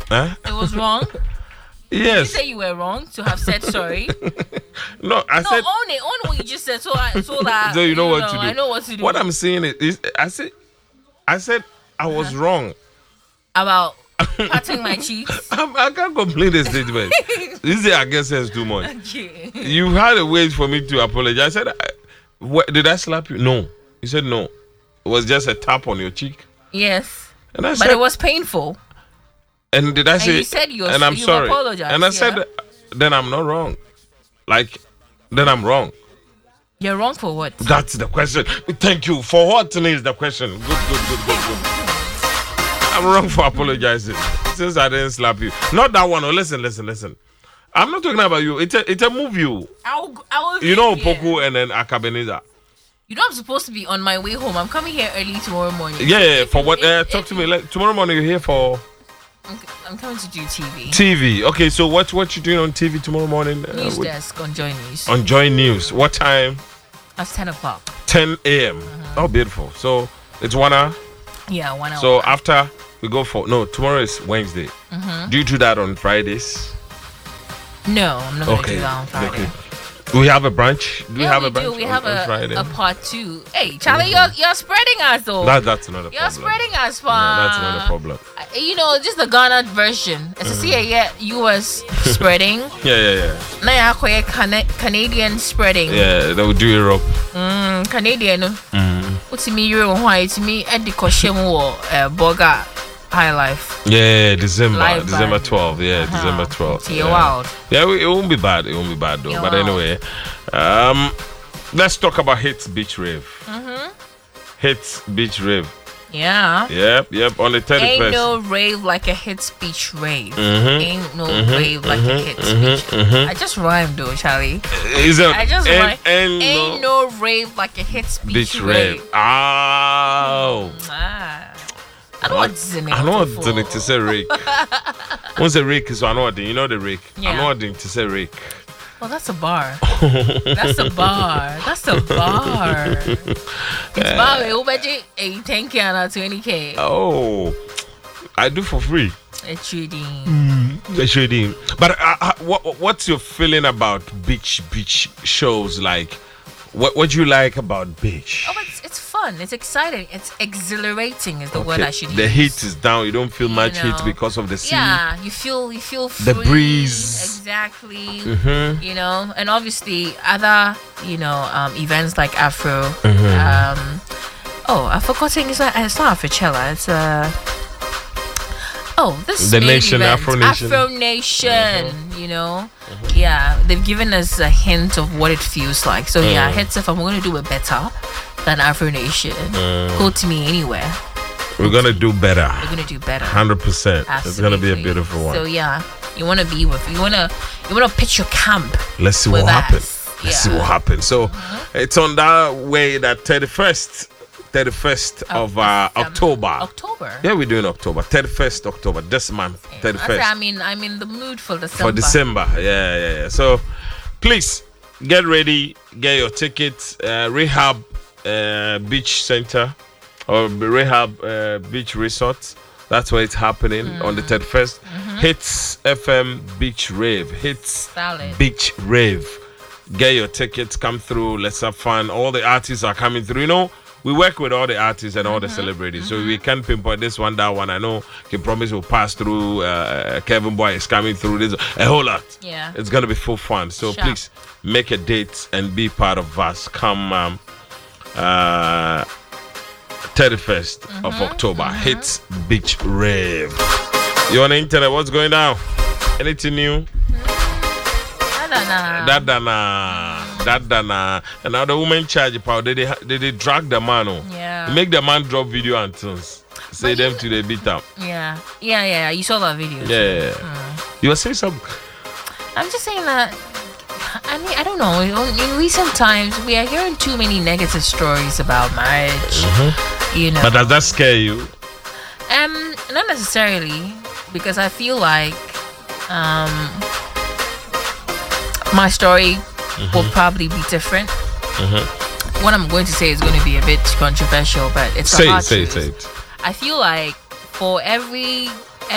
Huh? It was wrong. Yes. You say you were wrong to have said sorry. No, I said. Own it. Own what you just said. So that So you know what to do. I know what to do. What I'm saying is I said I was wrong About patting my cheeks. I can't complete the statement. This is I guess it's too much. Okay. You had a way for me to apologize. I said, did I slap you? No. You said no. It was just a tap on your cheek. Yes. And I but said, it was painful. And did I say? You said you and I'm sorry. Apologized, and I said, then I'm not wrong. Like, then I'm wrong. You're wrong for what? That's the question. Thank you. For what is the question? Good. I'm wrong for apologizing since I didn't slap you. Not that one. Oh, listen. I'm not talking about you. It's a movie. I will You know Poku and then Akabeneza. You know I'm supposed to be on my way home. I'm coming here early tomorrow morning. Yeah. For what? Talk to me. Tomorrow morning you're here for. I'm coming to do TV. TV. Okay. So what you doing on TV tomorrow morning? News desk on Joy News. On Joy News. What time? That's 10 o'clock. 10 a.m. Oh, beautiful. So it's 1 hour. Yeah, 1 hour. So after we go for tomorrow is Wednesday. Do you do that on Fridays? No, I'm not going to do that on Friday. Okay. Do we have a brunch? Do we have a brunch? We have on Friday? a part 2. Hey, Charlie, you're spreading us though. That's not a problem. You're spreading us, fam. Yeah, that's not a problem. You know, just the Ghana version. It's a CIA US spreading. Yeah. Now Canadian spreading. Yeah, they will do Europe. Canadian. What's me Euro? Why it's me at the Koshemo Boga High Life. Yeah, December 12. Yeah, Uh-huh. December 12. Yeah. Wild. Yeah, it won't be bad. It won't be bad though. But anyway, let's talk about Hits Beach Rave. Hits Beach Rave. Yeah. Yep. On the 31st. Ain't no rave like a Hits Beach Rave. Ain't no rave like a Hits Beach. I just rhymed though, Charlie. I just rhymed. Ain't no rave like a Hits Beach Rave. Oh. I know what's in it. I know what's in it to say rake. Once a rake is, I know what you know the rake. Yeah. I know what to say rake. Well, that's a bar. That's a bar. It's bar. We budget 10K and 20K. Oh, I do for free. It's trading. But what's your feeling about beach shows? Like, what do you like about beach? Oh, it's fun. It's exciting. It's exhilarating is the word I should use. The heat is down. You don't feel much heat because of the sea. Yeah, you feel free. The breeze. Exactly. You know, and obviously other, events like Afro. I forgot saying it's not Afrochella. It's this the nation, event. Afro Nation. Yeah, they've given us a hint of what it feels like. So heads if I'm going to do it better than Afro Nation, go to me anywhere. We're going to do better. 100%. It's going to be a beautiful one. So you want to be with, you want to pitch your camp. Let's see what happens. Let's see what happens. So it's on that way that 31st of October. Yeah, we're doing October. 31st October, this month. 31st. I'm in the mood for December. For December, yeah. So please get ready, get your tickets. Rehab Beach Center or Rehab Beach Resort. That's where it's happening on the 31st. Hits FM Beach Rave. Beach Rave. Get your tickets, come through. Let's have fun. All the artists are coming through. We work with all the artists and all the celebrities, so we can't pinpoint this one, that one. I know Kim Promise will pass through. Kevin Boy is coming through. There's a whole lot. Yeah, it's gonna be full fun. So please make a date and be part of us. Come 31st of October. Hits Beach Rave. You on the internet? What's going down? Anything new? Dana. And now the woman charge power. They drag the man. Yeah. Make the man drop video and tunes. Say them to the beat up. Yeah. You saw that video. Yeah. You were saying something. I'm just saying that. I don't know. In recent times, we are hearing too many negative stories about marriage. But does that scare you? Not necessarily, because I feel like my story will probably be different. What I'm going to say is going to be a bit controversial, but it's say it. I feel like for every